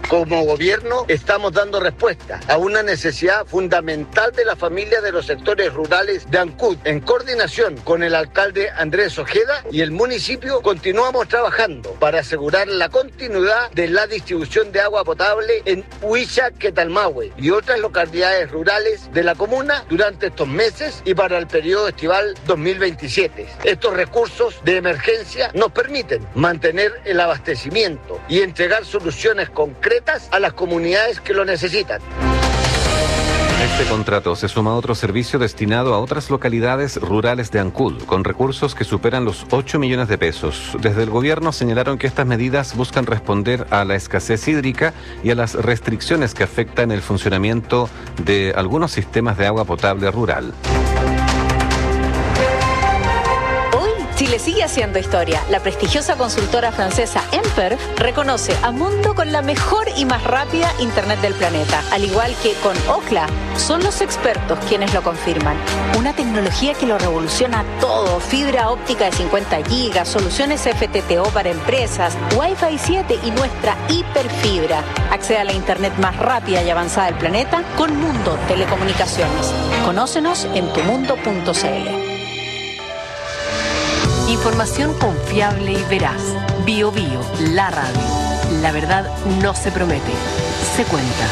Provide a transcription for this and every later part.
Como gobierno estamos dando respuesta a una necesidad fundamental de la familia de los sectores rurales de Ancud. En coordinación con el alcalde Andrés Ojeda y el municipio continuamos trabajando para asegurar la continuidad de la distribución de agua potable en Huicha, Quetalmahue y otras localidades rurales de la comuna durante estos meses y para el periodo estival 2027. Estos recursos de emergencia nos permiten mantener el abastecimiento y entregar soluciones concretas a las comunidades que lo necesitan. Este contrato se suma a otro servicio destinado a otras localidades rurales de Ancud, con recursos que superan los 8 millones de pesos. Desde el gobierno señalaron que estas medidas buscan responder a la escasez hídrica y a las restricciones que afectan el funcionamiento de algunos sistemas de agua potable rural. Chile sigue haciendo historia. La prestigiosa consultora francesa Emper reconoce a Mundo con la mejor y más rápida Internet del planeta. Al igual que con Ookla, son los expertos quienes lo confirman. Una tecnología que lo revoluciona todo. Fibra óptica de 50 gigas, soluciones FTTO para empresas, Wi-Fi 7 y nuestra hiperfibra. Accede a la Internet más rápida y avanzada del planeta con Mundo Telecomunicaciones. Conócenos en tumundo.cl. Información confiable y veraz. Bio Bio, la radio. La verdad no se promete, se cuenta.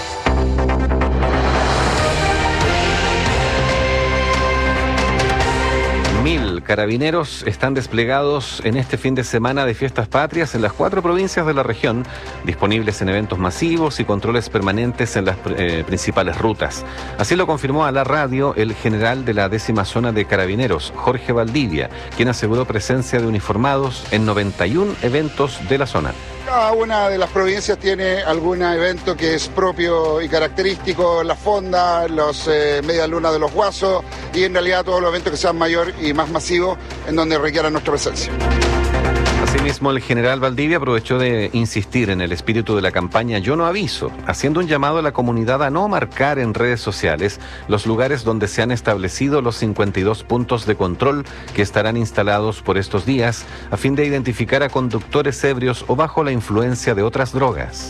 Carabineros están desplegados en este fin de semana de fiestas patrias en las 4 provincias de la región, disponibles en eventos masivos y controles permanentes en las principales rutas. Así lo confirmó a la radio el general de la 10ª zona de Carabineros, Jorge Valdivia, quien aseguró presencia de uniformados en 91 eventos de la zona. Cada una de las provincias tiene algún evento que es propio y característico, la fonda, los media luna de los guasos y en realidad todos los eventos que sean mayor y más masivos en donde requieran nuestra presencia. Asimismo, el general Valdivia aprovechó de insistir en el espíritu de la campaña Yo no aviso, haciendo un llamado a la comunidad a no marcar en redes sociales los lugares donde se han establecido los 52 puntos de control que estarán instalados por estos días a fin de identificar a conductores ebrios o bajo la influencia de otras drogas.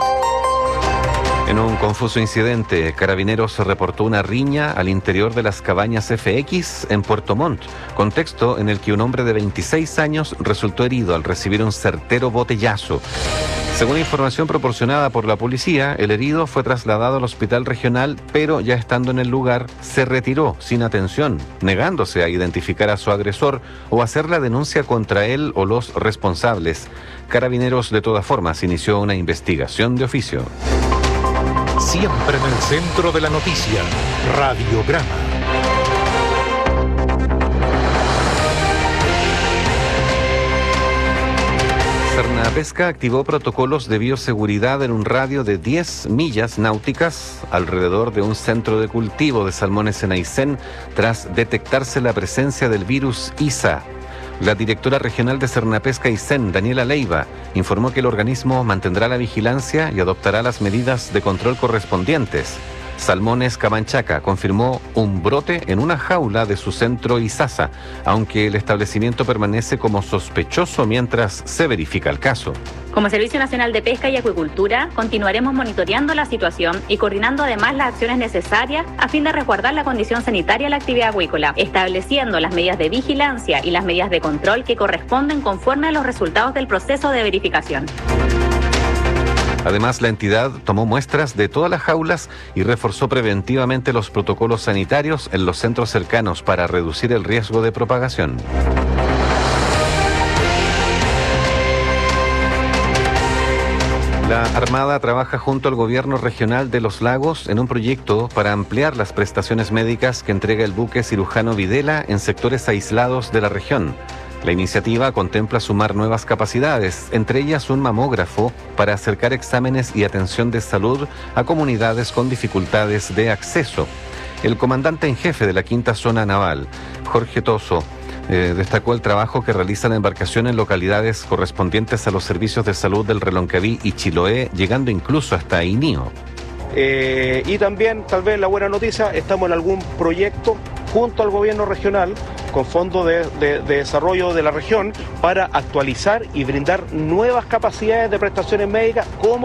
En un confuso incidente, Carabineros reportó una riña al interior de las cabañas FX en Puerto Montt, contexto en el que un hombre de 26 años resultó herido al recibir un certero botellazo. Según información proporcionada por la policía, el herido fue trasladado al hospital regional, pero ya estando en el lugar, se retiró sin atención, negándose a identificar a su agresor o hacer la denuncia contra él o los responsables. Carabineros, de todas formas, inició una investigación de oficio. Siempre en el centro de la noticia, Radiograma. Cernapesca activó protocolos de bioseguridad en un radio de 10 millas náuticas alrededor de un centro de cultivo de salmones en Aysén tras detectarse la presencia del virus ISA. La directora regional de Cernapesca Aysén, Daniela Leiva, informó que el organismo mantendrá la vigilancia y adoptará las medidas de control correspondientes. Salmones Camanchaca confirmó un brote en una jaula de su centro Isasa, aunque el establecimiento permanece como sospechoso mientras se verifica el caso. Como Servicio Nacional de Pesca y Acuicultura, continuaremos monitoreando la situación y coordinando además las acciones necesarias a fin de resguardar la condición sanitaria de la actividad acuícola, estableciendo las medidas de vigilancia y las medidas de control que corresponden conforme a los resultados del proceso de verificación. Además, la entidad tomó muestras de todas las jaulas y reforzó preventivamente los protocolos sanitarios en los centros cercanos para reducir el riesgo de propagación. La Armada trabaja junto al gobierno regional de Los Lagos en un proyecto para ampliar las prestaciones médicas que entrega el buque cirujano Videla en sectores aislados de la región. La iniciativa contempla sumar nuevas capacidades, entre ellas un mamógrafo para acercar exámenes y atención de salud a comunidades con dificultades de acceso. El comandante en jefe de la 5ª Zona Naval, Jorge Toso, destacó el trabajo que realiza la embarcación en localidades correspondientes a los servicios de salud del Reloncaví y Chiloé, llegando incluso hasta Inío. Y también, tal vez la buena noticia, estamos en algún proyecto junto al gobierno regional con fondos de desarrollo de la región para actualizar y brindar nuevas capacidades de prestaciones médicas como